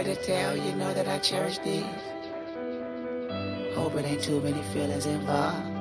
to tell you know that I cherish these. Hope it ain't too many feelings involved.